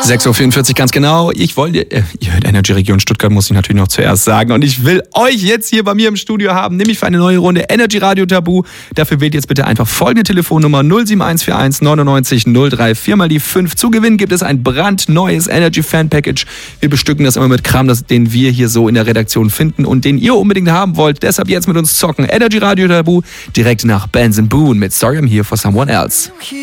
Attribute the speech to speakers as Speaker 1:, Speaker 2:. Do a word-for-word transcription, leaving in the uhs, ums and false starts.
Speaker 1: sechs Uhr vierundvierzig ganz genau. Ich wollte, äh, ihr hört Energy Region Stuttgart, muss ich natürlich noch zuerst sagen. Und ich will euch jetzt hier bei mir im Studio haben, nämlich für eine neue Runde Energy Radio Tabu. Dafür wählt jetzt bitte einfach folgende Telefonnummer null sieben eins vier eins neunundneunzig null drei vier mal die fünf. Zu gewinnen gibt es ein brandneues Energy Fan Package. Wir bestücken das immer mit Kram, das, den wir hier so in der Redaktion finden und den ihr unbedingt haben wollt. Deshalb jetzt mit uns zocken. Energy Radio Tabu direkt nach Benson Boone mit Sorry I'm Here for Someone Else.